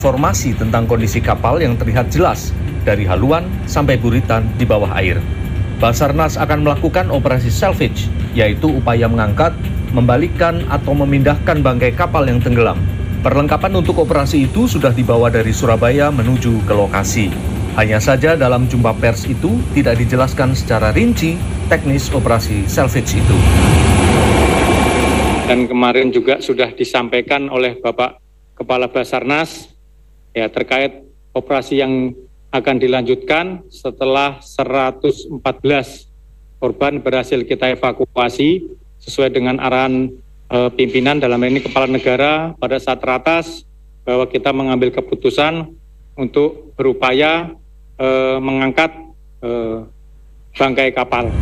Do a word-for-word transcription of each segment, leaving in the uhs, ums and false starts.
informasi tentang kondisi kapal yang terlihat jelas dari haluan sampai buritan di bawah air. Basarnas akan melakukan operasi salvage, yaitu upaya mengangkat, membalikkan atau memindahkan bangkai kapal yang tenggelam. Perlengkapan untuk operasi itu sudah dibawa dari Surabaya menuju ke lokasi. Hanya saja dalam jumpa pers itu tidak dijelaskan secara rinci teknis operasi salvage itu. Dan kemarin juga sudah disampaikan oleh Bapak Kepala Basarnas ya terkait operasi yang akan dilanjutkan setelah seratus empat belas korban berhasil kita evakuasi sesuai dengan arahan e, pimpinan dalam ini Kepala Negara pada saat teratas bahwa kita mengambil keputusan untuk berupaya e, mengangkat e, bangkai kapal.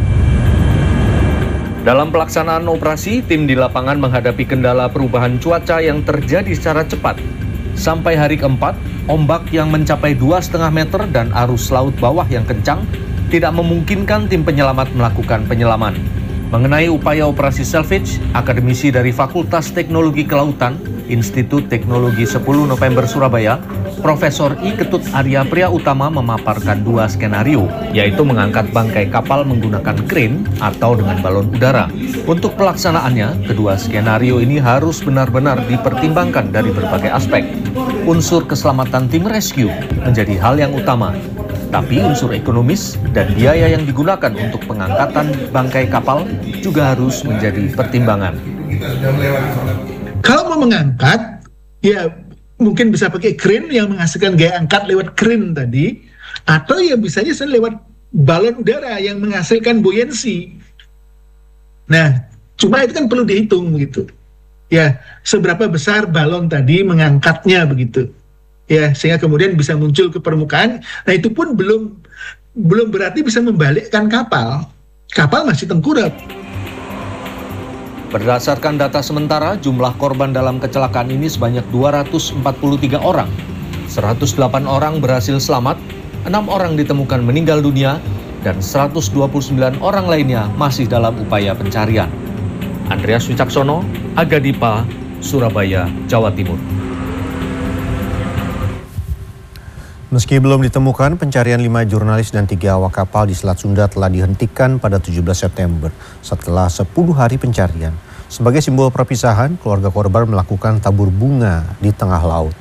Dalam pelaksanaan operasi, tim di lapangan menghadapi kendala perubahan cuaca yang terjadi secara cepat. Sampai hari keempat, ombak yang mencapai dua koma lima meter dan arus laut bawah yang kencang tidak memungkinkan tim penyelamat melakukan penyelaman. Mengenai upaya operasi salvage, akademisi dari Fakultas Teknologi Kelautan, Institut Teknologi sepuluh November Surabaya, Profesor I. Ketut Arya Priya Utama memaparkan dua skenario, yaitu mengangkat bangkai kapal menggunakan crane atau dengan balon udara. Untuk pelaksanaannya, kedua skenario ini harus benar-benar dipertimbangkan dari berbagai aspek. Unsur keselamatan tim rescue menjadi hal yang utama, tapi unsur ekonomis dan biaya yang digunakan untuk pengangkatan bangkai kapal juga harus menjadi pertimbangan. Kalau mau mengangkat, ya mungkin bisa pakai crane yang menghasilkan gaya angkat lewat crane tadi, atau ya bisa aja lewat balon udara yang menghasilkan buoyancy. Nah, cuma itu kan perlu dihitung gitu. Ya, seberapa besar balon tadi mengangkatnya begitu. Ya, sehingga kemudian bisa muncul ke permukaan. Nah, itu pun belum belum berarti bisa membalikkan kapal. Kapal masih tengkurap. Berdasarkan data sementara, jumlah korban dalam kecelakaan ini sebanyak dua ratus empat puluh tiga orang. seratus delapan orang berhasil selamat, enam orang ditemukan meninggal dunia, dan seratus dua puluh sembilan orang lainnya masih dalam upaya pencarian. Andreas Wicaksono, Agadipa, Surabaya, Jawa Timur. Meski belum ditemukan, pencarian lima jurnalis dan tiga awak kapal di Selat Sunda telah dihentikan pada tujuh belas September setelah sepuluh hari pencarian. Sebagai simbol perpisahan, keluarga korban melakukan tabur bunga di tengah laut.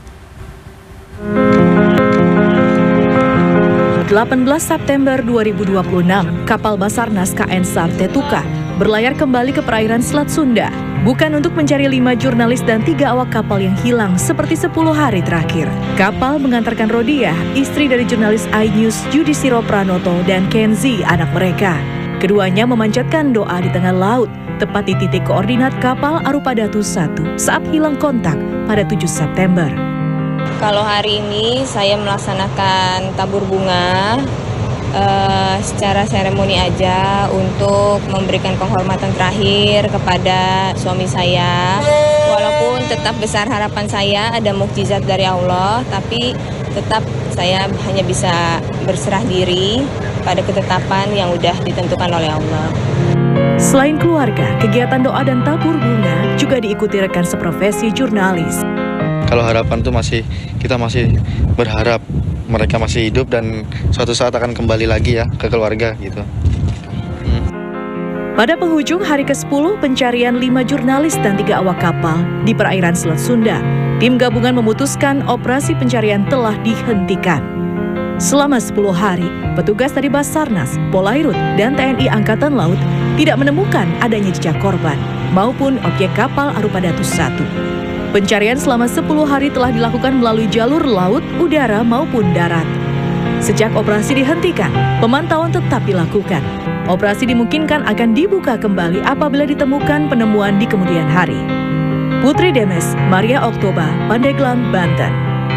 delapan belas September dua ribu dua puluh enam, kapal Basarnas K N SAR Tetuka berlayar kembali ke perairan Selat Sunda. Bukan untuk mencari lima jurnalis dan tiga awak kapal yang hilang seperti sepuluh hari terakhir. Kapal mengantarkan Rodiah, istri dari jurnalis iNews Yudhistiro Pranoto, dan Kenzi, anak mereka. Keduanya memanjatkan doa di tengah laut, tepat di titik koordinat kapal Arupadatu satu saat hilang kontak pada tujuh September. Kalau hari ini saya melaksanakan tabur bunga Uh, secara seremoni aja untuk memberikan penghormatan terakhir kepada suami saya. Walaupun tetap besar harapan saya ada mukjizat dari Allah, tapi tetap saya hanya bisa berserah diri pada ketetapan yang udah ditentukan oleh Allah. Selain keluarga, kegiatan doa dan tabur bunga juga diikuti rekan seprofesi jurnalis. Kalau harapan tuh masih, kita masih berharap mereka masih hidup dan suatu saat akan kembali lagi ya ke keluarga gitu. Hmm. Pada penghujung hari ke sepuluh pencarian lima jurnalis dan tiga awak kapal di perairan Selat Sunda, tim gabungan memutuskan operasi pencarian telah dihentikan. Selama sepuluh hari, petugas dari Basarnas, Polairut, dan T N I Angkatan Laut tidak menemukan adanya jejak korban maupun objek kapal Arupadatu satu. Pencarian selama sepuluh hari telah dilakukan melalui jalur laut, udara, maupun darat. Sejak operasi dihentikan, pemantauan tetap dilakukan. Operasi dimungkinkan akan dibuka kembali apabila ditemukan penemuan di kemudian hari. Putri Demes, Maria Oktoba, Pandeglang, Banten.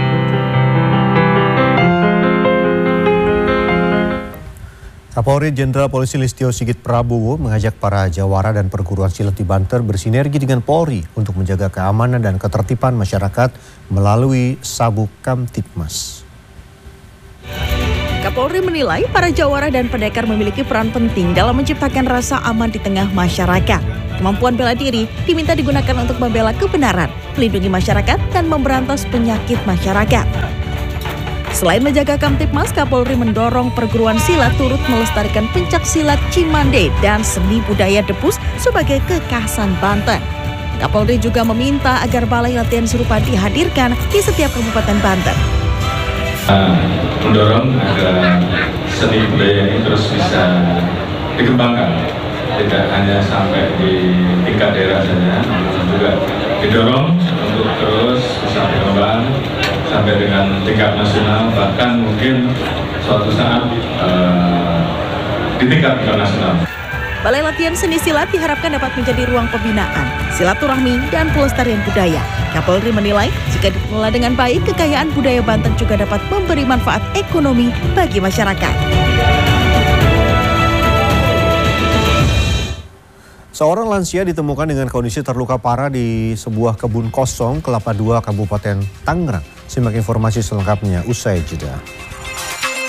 Kapolri Jenderal Polisi Listio Sigit Prabowo mengajak para jawara dan perguruan silat di Banten bersinergi dengan Polri untuk menjaga keamanan dan ketertiban masyarakat melalui Sabuk Kamtibmas. Kapolri menilai para jawara dan pendekar memiliki peran penting dalam menciptakan rasa aman di tengah masyarakat. Kemampuan bela diri diminta digunakan untuk membela kebenaran, melindungi masyarakat, dan memberantas penyakit masyarakat. Selain menjaga Kamtipmas, Kapolri mendorong perguruan silat turut melestarikan pencak silat Cimande dan seni budaya Debus sebagai kekhasan Banten. Kapolri juga meminta agar balai latihan serupa dihadirkan di setiap kabupaten Banten. Mendorong agar seni budaya ini terus bisa dikembangkan, tidak hanya sampai di tingkat daerah saja, namun juga didorong untuk terus bisa berkembang sampai dengan tingkat nasional, bahkan mungkin suatu saat uh, di tingkat internasional. Balai latihan seni silat diharapkan dapat menjadi ruang pembinaan, silaturahmi, dan pelestarian budaya. Kapolri menilai jika dikelola dengan baik, kekayaan budaya Banten juga dapat memberi manfaat ekonomi bagi masyarakat. Seorang lansia ditemukan dengan kondisi terluka parah di sebuah kebun kosong Kelapa dua, Kabupaten Tangerang. Simak informasi selengkapnya usai jeda.